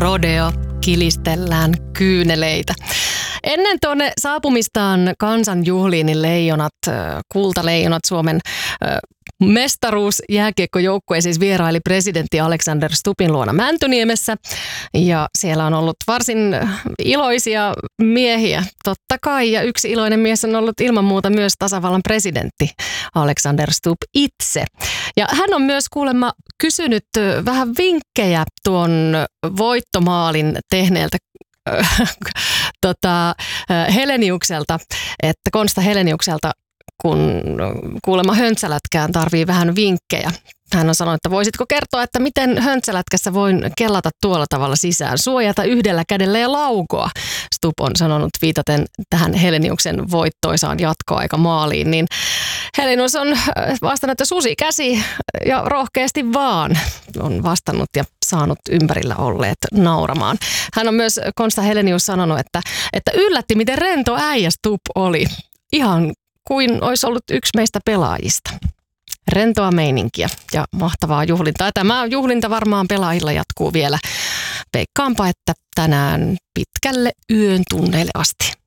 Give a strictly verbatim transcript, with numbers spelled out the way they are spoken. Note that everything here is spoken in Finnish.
rodeo, kilistellään kyyneleitä. Ennen tuonne saapumistaan kansanjuhliin niin leijonat, kultaleijonat Suomen mestaruusjääkiekkojoukkue siis vieraili presidentti Alexander Stubbin luona Mäntyniemessä. Ja siellä on ollut varsin iloisia miehiä, totta kai. Ja yksi iloinen mies on ollut ilman muuta myös tasavallan presidentti Alexander Stubb itse. Ja hän on myös kuulemma kysynyt vähän vinkkejä tuon voittomaalin tehneeltä tota, Heleniukselta, että Konsta Heleniukselta, kun kuulemma höntsälätkään tarvii vähän vinkkejä. Hän on sanonut, että voisitko kertoa, että miten höntsälätkässä voin kellata tuolla tavalla sisään, suojata yhdellä kädellä ja laukoa. Stubb on sanonut viitaten tähän Heleniuksen voittoisaan jatkoaikamaaliin, niin Helenius on vastannut, että susi käsi ja rohkeasti vaan on vastannut ja saanut ympärillä olleet nauramaan. Hän on myös Konsta Helenius sanonut, että, että yllätti, miten rento äijä Stubb oli. Ihan kuin olisi ollut yksi meistä pelaajista. Rentoa meininkiä ja mahtavaa juhlintaa. Tämä juhlinta varmaan pelaajilla jatkuu vielä. Veikkaanpa, että tänään pitkälle yön tunneille asti.